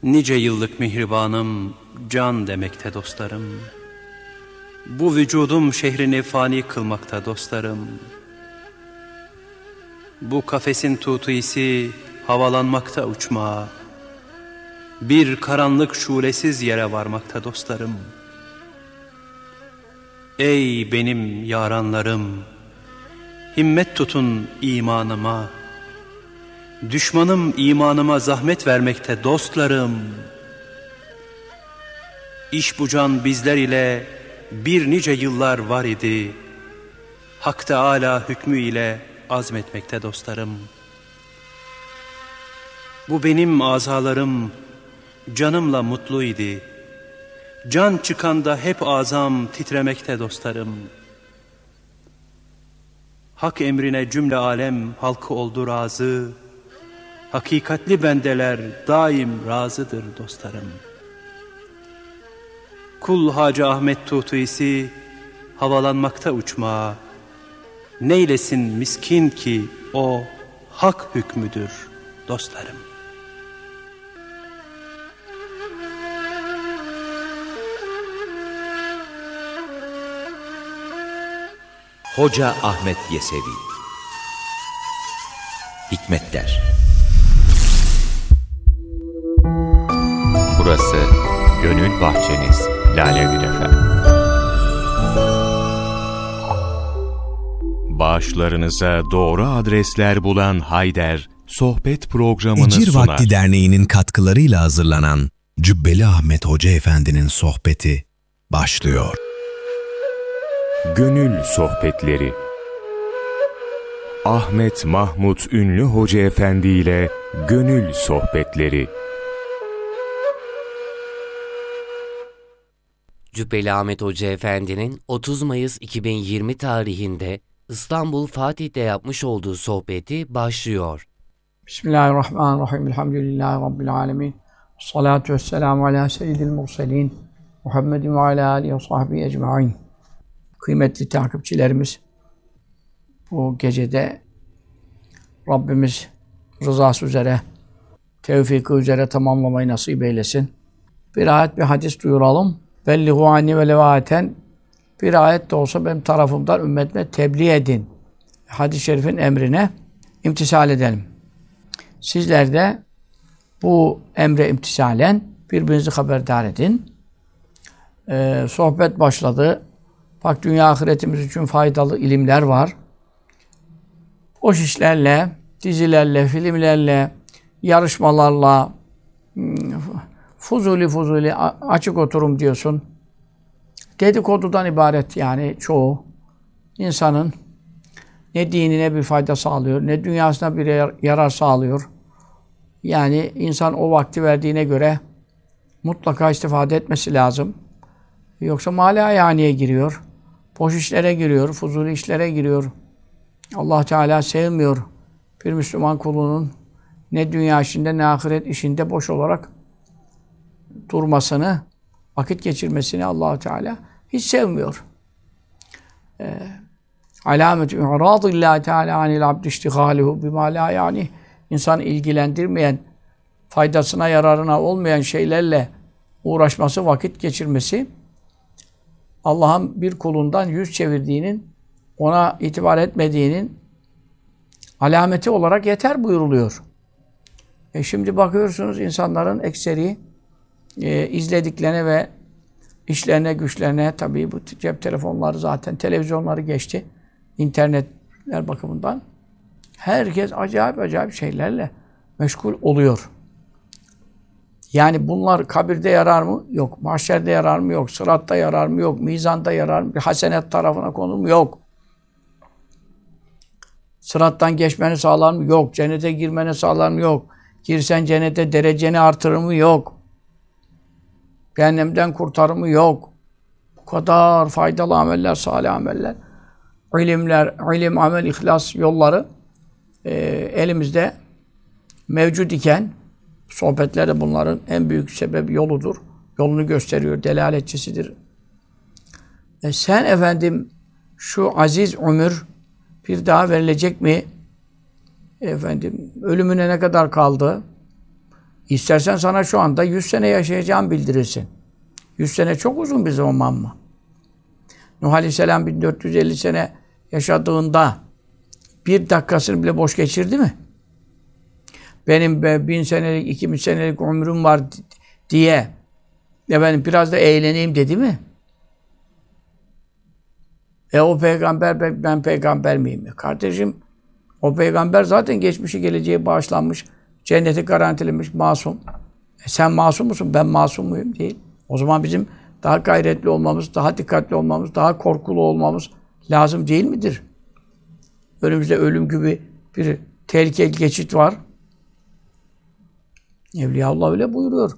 Nice yıllık mihribanım, can demekte dostlarım. Bu vücudum şehrini fani kılmakta dostlarım. Bu kafesin tutisi havalanmakta uçma, bir karanlık şulesiz yere varmakta dostlarım. Ey benim yaranlarım, himmet tutun imanıma. Düşmanım imanıma zahmet vermekte dostlarım. İş bucan bizler ile bir nice yıllar var idi. Hak Teâlâ hükmü ile azmetmekte dostlarım. Bu benim azalarım canımla mutluydu. Can çıkanda hep azam titremekte dostlarım. Hak emrine cümle alem halkı oldu razı. Hakikatli bendeler daim razıdır dostlarım. Kul Hacı Ahmet Tutuisi havalanmakta uçma. Neylesin miskin ki o hak hükmüdür dostlarım. Hoca Ahmet Yesevi Hikmetler. Burası Gönül Bahçeniz, Lale Gül Efem. Bağışlarınıza doğru adresler bulan Hayder, sohbet programını Ecir sunar. Vakti Derneği'nin katkılarıyla hazırlanan Cübbeli Ahmet Hoca Efendi'nin sohbeti başlıyor. Gönül Sohbetleri. Ahmet Mahmut Ünlü Hoca Efendi ile Gönül Sohbetleri. Cübbeli Ahmet Hoca Efendi'nin 30 Mayıs 2020 tarihinde İstanbul Fatih'te yapmış olduğu sohbeti başlıyor. Bismillahirrahmanirrahim. Elhamdülillahi Rabbil alemin. Salatu vesselamu ala seyyidil murselin. Muhammedin ve ala alihi ve sahbihi ecma'in. Kıymetli takipçilerimiz, bu gecede Rabbimiz rızası üzere, tevfiki üzere tamamlamayı nasip eylesin. Bir ayet, bir hadis duyuralım. Bellihu anni ve levaten. Bir ayet de olsa benim tarafımdan ümmetime tebliğ edin. Hadis-i şerifin emrine imtisal edelim. Sizler de bu emre imtisalen birbirinizi haberdar edin. Sohbet başladı. Bak, dünya ahiretimiz için faydalı ilimler var. Boş işlerle, dizilerle, filmlerle, yarışmalarla, fuzuli açık oturum diyorsun. Dedikodudan ibaret yani çoğu. İnsanın ne dinine bir fayda sağlıyor, ne dünyasına bir yarar sağlıyor. Yani insan o vakti verdiğine göre mutlaka istifade etmesi lazım. Yoksa mâle-i giriyor. Boş işlere giriyor, fuzuli işlere giriyor. Allah Teala sevmiyor bir Müslüman kulunun ne dünya işinde ne ahiret işinde boş olarak durmasını, vakit geçirmesini Allah Teala hiç sevmiyor. Alamet-i i'râdillâhi Teala anil abd iştigâlihu bimâ lâ yani insanı ilgilendirmeyen, faydasına yararına olmayan şeylerle uğraşması, vakit geçirmesi Allah'ın bir kulundan yüz çevirdiğinin, ona itibar etmediğinin alameti olarak yeter buyuruluyor. Şimdi bakıyorsunuz insanların ekseri izlediklerine ve işlerine, güçlerine, tabii bu cep telefonları zaten, televizyonları geçti. İnternetler bakımından. Herkes acayip şeylerle meşgul oluyor. Yani bunlar kabirde yarar mı? Yok. Mahşerde yarar mı? Yok. Sıratta yarar mı? Yok. Mizanda yarar mı? Bir hasenet tarafına konur mu? Yok. Sırattan geçmeni sağlar mı? Yok. Cennete girmeni sağlar mı? Yok. Girsen cennete dereceni artırır mı? Yok. Cehennemden kurtarır mı? Yok. Bu kadar faydalı ameller, salih ameller, ilim, amel, ihlas yolları elimizde mevcut iken sohbetleri bunların en büyük sebebi yoludur. Yolunu gösteriyor, delaletçisidir. Sen efendim şu aziz ömür bir daha verilecek mi? Efendim ölümüne ne kadar kaldı? İstersen sana şu anda 100 sene yaşayacağım bildirirsin. 100 sene çok uzun bir zaman mı? Nuh Aleyhisselam 1450 sene yaşadığında bir dakikasını bile boş geçirdi mi? Benim 1000 senelik, 2000 senelik ömrüm var diye biraz da eğleneyim dedi mi? O peygamber, ben peygamber miyim? Kardeşim, o peygamber zaten geçmişi geleceği bağışlanmış, cenneti garantilemiş, masum. Sen masum musun? Ben masum muyum? Değil. O zaman bizim daha gayretli olmamız, daha dikkatli olmamız, daha korkulu olmamız lazım değil midir? Önümüzde ölüm gibi bir tehlikeli geçit var. Evliyaullah öyle buyuruyor.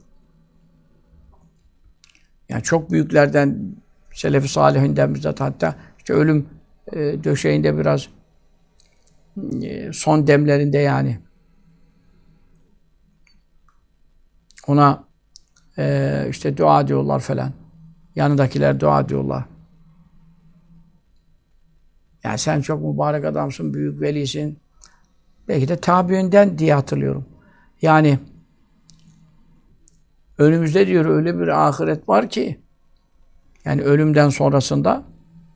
Yani çok büyüklerden, Selefi Salihinden bizzat hatta işte ölüm döşeğinde biraz son demlerinde yani ona işte dua diyorlar falan. Yanındakiler dua diyorlar. Yani sen çok mübarek adamsın, büyük velisin. Belki de tabiinden diye hatırlıyorum. Yani önümüzde diyor öyle bir ahiret var ki yani ölümden sonrasında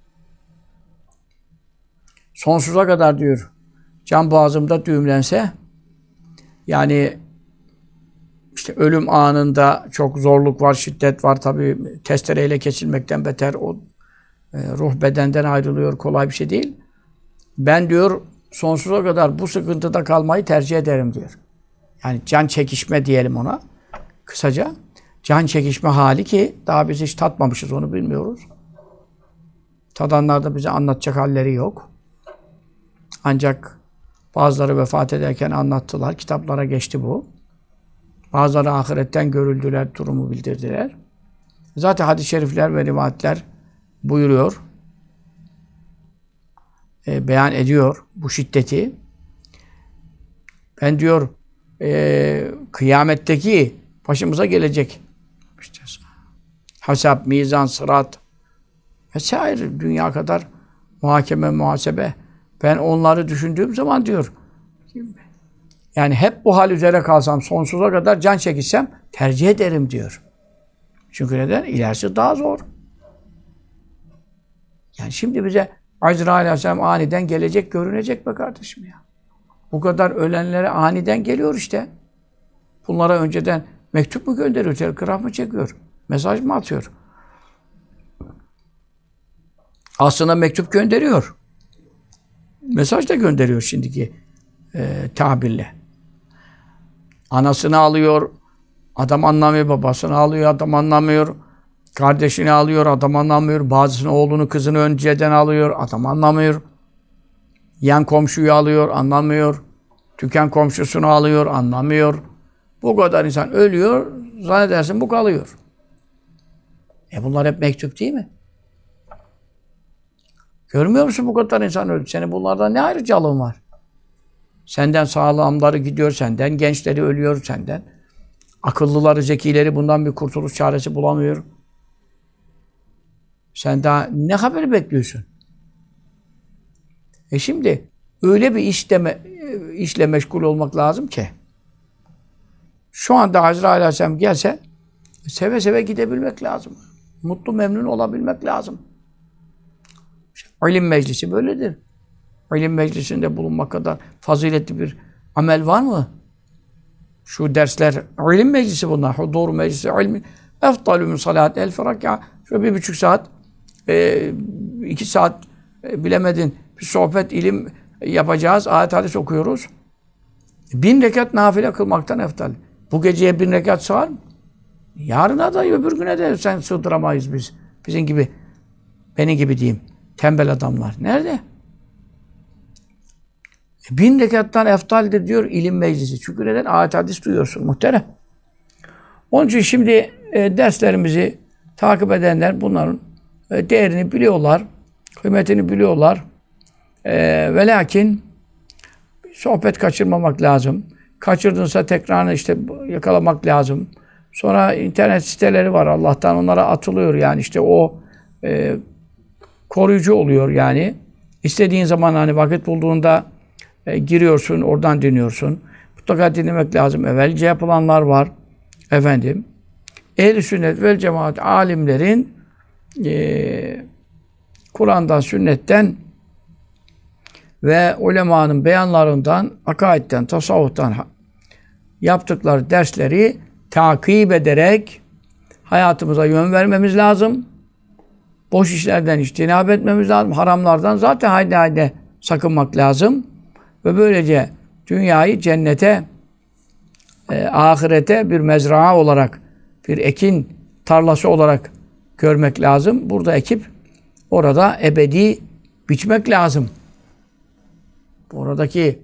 sonsuza kadar diyor can boğazımda düğümlense yani işte ölüm anında çok zorluk var, şiddet var tabii testereyle kesilmekten beter o ruh bedenden ayrılıyor kolay bir şey değil. Ben diyor sonsuza kadar bu sıkıntıda kalmayı tercih ederim diyor. Yani can çekişme diyelim ona. Kısaca can çekişme hali ki daha biz hiç tatmamışız onu bilmiyoruz. Tadanlar da bize anlatacak halleri yok. Ancak bazıları vefat ederken anlattılar. Kitaplara geçti bu. Bazıları ahiretten görüldüler, durumu bildirdiler. Zaten hadis-i şerifler ve rivayetler buyuruyor. Beyan ediyor bu şiddeti. Ben diyor kıyametteki başımıza gelecek işte hesap, mizan, sırat vesaire dünya kadar muhakeme, muhasebe. Ben onları düşündüğüm zaman diyor yani hep bu hal üzere kalsam, sonsuza kadar can çekişsem tercih ederim diyor. Çünkü neden? İlerisi daha zor. Yani şimdi bize Azrail Aleyhisselam aniden gelecek, görünecek be kardeşim ya. Bu kadar ölenlere aniden geliyor işte. Bunlara önceden mektup mu gönderiyor, telgraf mı çekiyor, mesaj mı atıyor? Aslında mektup gönderiyor. Mesaj da gönderiyor şimdiki tabirle. Anasını alıyor, adam anlamıyor, babasını alıyor, adam anlamıyor. Kardeşini alıyor, adam anlamıyor. Bazısını oğlunu, kızını önceden alıyor, adam anlamıyor. Yan komşuyu alıyor, anlamıyor. Tüken komşusunu alıyor, anlamıyor. Bu kadar insan ölüyor, zannedersin bu kalıyor. Bunlar hep mektup değil mi? Görmüyor musun bu kadar insan öldü? Senin bunlardan ne ayrıcalığın var? Senden sağlamları gidiyor, senden gençleri ölüyor, senden akıllıları, zekileri bundan bir kurtuluş çaresi bulamıyor. Sen daha ne haberi bekliyorsun? Şimdi öyle bir işle meşgul olmak lazım ki şu anda Azrail Aleyhisselam gelse seve seve gidebilmek lazım. Mutlu memnun olabilmek lazım. İlim meclisi böyledir. İlim meclisinde bulunmak kadar faziletli bir amel var mı? Şu dersler, ilim meclisi bunlar. Hudur meclisi ilmi. Eftalü min salat elf rak'a. Şöyle 1,5 saat, 2 saat bilemedin bir sohbet, ilim yapacağız. Ayet hadis okuyoruz. 1000 rekat nafile kılmaktan eftal. Bu geceye 1000 rekat sığar mı? Yarına da öbür güne de sen sığdıramayız biz. Bizim gibi, benim gibi diyeyim. Tembel adamlar. Nerede? 1000 rekattan eftaldir diyor ilim meclisi. Çünkü neden? Ayet hadis duyuyorsun muhterem. Onun için şimdi derslerimizi takip edenler bunların değerini biliyorlar. Kıymetini biliyorlar. Ve lakin sohbet kaçırmamak lazım. Kaçırdınsa tekrarını işte yakalamak lazım. Sonra internet siteleri var. Allah'tan onlara atılıyor yani işte o koruyucu oluyor yani. İstediğin zaman hani vakit bulduğunda giriyorsun, oradan dinliyorsun. mutlaka dinlemek lazım. Evvelce yapılanlar var. Efendim, ehl-i sünnet vel cemaat alimlerin Kur'an'dan, sünnetten ve ulemanın beyanlarından, akaidden, tasavvuftan yaptıkları dersleri takip ederek hayatımıza yön vermemiz lazım. Boş işlerden içtinab etmemiz lazım. Haramlardan zaten haydi sakınmak lazım. Ve böylece dünyayı cennete, ahirete bir mezraa olarak, bir ekin tarlası olarak görmek lazım. Burada ekip, orada ebedi biçmek lazım. Oradaki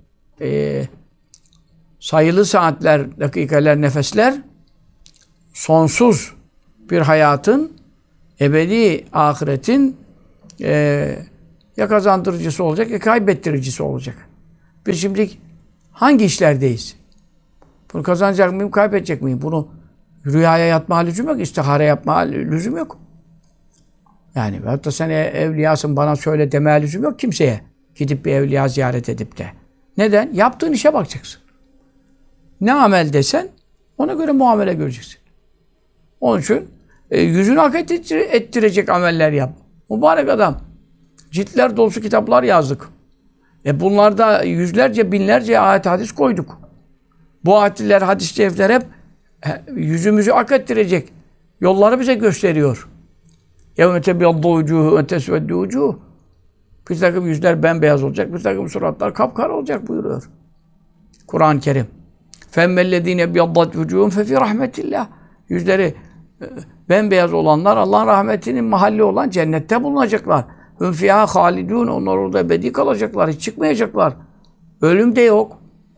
sayılı saatler, dakikalar, nefesler sonsuz bir hayatın, ebedi ahiretin ya kazandırıcısı olacak ya kaybettiricisi olacak. Biz şimdi hangi işlerdeyiz? Bunu kazanacak mıyım, kaybedecek miyim? Bunu rüyaya yatma lüzum yok, istihare yapma lüzum yok. Yani hatta sen evliyasın bana söyle deme lüzum yok kimseye. Gidip bir evliya ziyaret edip de. Neden? Yaptığın işe bakacaksın. Ne amel desen ona göre muamele göreceksin. Onun için yüzünü hak ettirecek ameller yap. Mübarek adam. Ciltler dolusu kitaplar yazdık. Bunlarda yüzlerce, binlerce ayet hadis koyduk. Bu ayetler, hadis-i şerifler hep yüzümüzü hak ettirecek yolları bize gösteriyor. يَوْمَ تَبْيَضُّ وُجُوهُ وَتَسْوَدُّ وُجُوهُ. Bir takım yüzler bembeyaz olacak, bir takım suratlar kapkara olacak buyuruyor Kur'an-ı Kerim. فَاَمَّا بِيَضَّتْ وُجُوهُمْ فَفِي رَحْمَةِ اللّٰهِ. Yüzleri bembeyaz olanlar Allah'ın rahmetinin mahalli olan cennette bulunacaklar. هُمْ فِيهَا خَالِدُونَ. Onlar orada ebedi kalacaklar, hiç çıkmayacaklar. Ölüm de yok.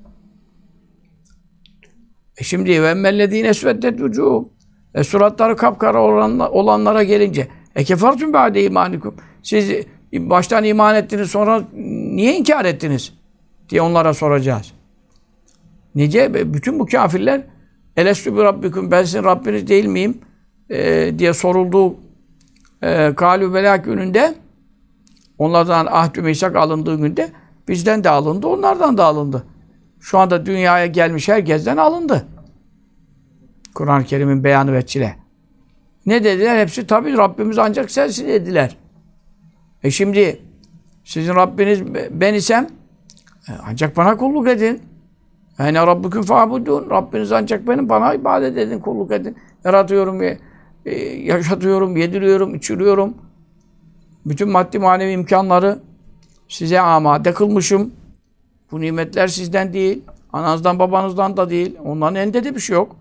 Şimdi وَاَمَّا اسْوَدَّتْ وُجُوهُمْ. Suratları kapkara olanlara gelince kefertum ba'de imanikum. Siz baştan iman ettiniz, sonra niye inkar ettiniz diye onlara soracağız. Nice bütün bu kafirler elestü bi rabbikum, ben sizin Rabbiniz değil miyim diye sorulduğu kâlû belâ gününde, onlardan ahdü misak alındığı günde bizden de alındı, onlardan da alındı. Şu anda dünyaya gelmiş herkesten alındı. Kur'an-ı Kerim'in beyanı ve çile. Ne dediler? Hepsi tabii Rabbimiz ancak sensin dediler. Şimdi sizin Rabbiniz ben isem ancak bana kulluk edin. Yani Rabbüküm fa'budun. Rabbiniz ancak benim, bana ibadet edin, kulluk edin. Yaratıyorum, yaşatıyorum, yediriyorum, içiriyorum. Bütün maddi manevi imkanları size amade kılmışım. Bu nimetler sizden değil. Ananızdan babanızdan da değil. Onların elinde de bir şey yok.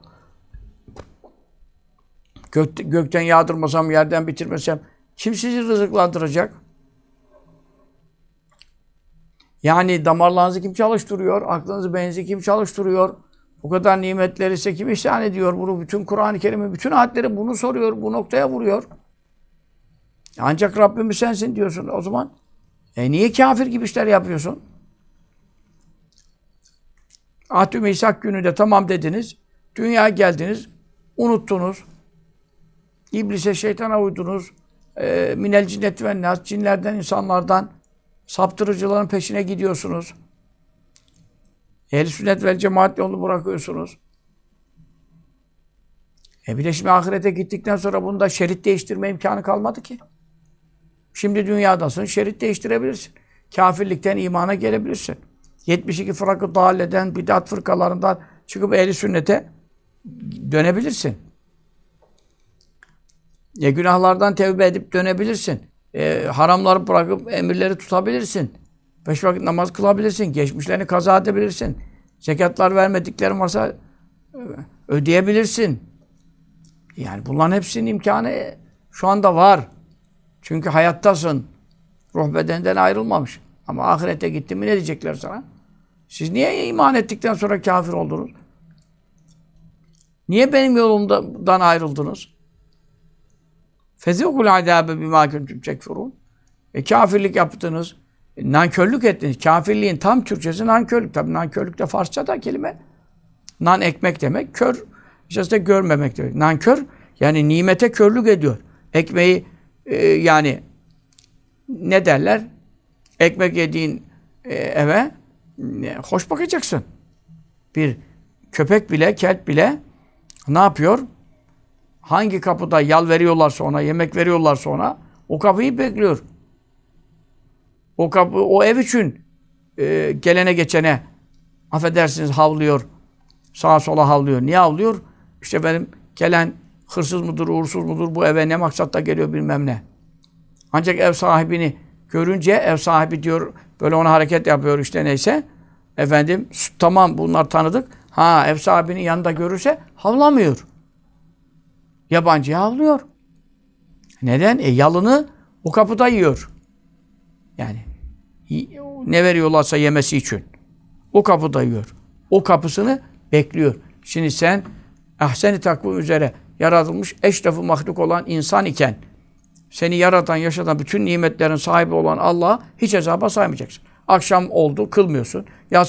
Gökten yağdırmasam, yerden bitirmesem kim sizi rızıklandıracak? Yani damarlarınızı kim çalıştırıyor? Aklınızı, beyninizi kim çalıştırıyor? Bu kadar nimetler ise kim ihsan ediyor? Bunu bütün Kur'an-ı Kerim'in bütün ayetleri bunu soruyor, bu noktaya vuruyor. Ancak Rabbimiz sensin diyorsun o zaman. Niye kafir gibi işler yapıyorsun? Ahdü misak günü de tamam dediniz. Dünyaya geldiniz, unuttunuz. İblise, şeytana uydunuz. Minel cinneti ve nas, cinlerden, insanlardan saptırıcıların peşine gidiyorsunuz. Ehl-i sünnet vel cemaat yolunu bırakıyorsunuz. Bir de şimdi ahirete gittikten sonra bunda şerit değiştirme imkanı kalmadı ki. Şimdi dünyadasın, şerit değiştirebilirsin. Kafirlikten imana gelebilirsin. 72 fırakı dâleden, bid'at fırkalarından çıkıp ehl-i sünnete dönebilirsin. Günahlardan tevbe edip dönebilirsin. Haramları bırakıp emirleri tutabilirsin. 5 vakit namaz kılabilirsin. Geçmişlerini kaza edebilirsin. Zekatlar vermediklerin varsa ödeyebilirsin. Yani bunların hepsinin imkanı şu anda var. Çünkü hayattasın. Ruh bedenden ayrılmamış. Ama ahirete gittin mi ne diyecekler sana? Siz niye iman ettikten sonra kafir oldunuz? Niye benim yolumdan ayrıldınız? فَذِوْقُ الْعَذَابَ بِمَا كُنْتُمْ تَكْفُرُونَ. Kafirlik yaptınız, nankörlük ettiniz. Kafirliğin tam Türkçesi nankörlük. Tabii nankörlük de Farsça da kelime. Nan ekmek demek, kör, işte görmemek demek. Nankör, yani nimete körlük ediyor. Ekmeği, yani ne derler? Ekmek yediğin eve hoş bakacaksın. Bir köpek bile, kelp bile ne yapıyor? Hangi kapıda yal veriyorlarsa ona, yemek veriyorlarsa ona, o kapıyı bekliyor. O kapı, o ev için gelene geçene, affedersiniz, havlıyor. Sağa sola havlıyor. Niye havlıyor? İşte benim gelen hırsız mıdır, uğursuz mudur, bu eve ne maksatla geliyor bilmem ne. Ancak ev sahibini görünce, ev sahibi diyor, böyle ona hareket yapıyor işte neyse. Efendim, tamam bunlar tanıdık. Ha, ev sahibinin yanında görürse havlamıyor. Yabancıya havlıyor. Neden? Yalını o kapıda yiyor. Yani ne veriyorlarsa yemesi için. O kapıda yiyor. O kapısını bekliyor. Şimdi sen ahsen-i takvim üzere yaratılmış eşref-i mahluk olan insan iken seni yaratan, yaşatan, bütün nimetlerin sahibi olan Allah'a hiç hesaba saymayacaksın. Akşam oldu, kılmıyorsun.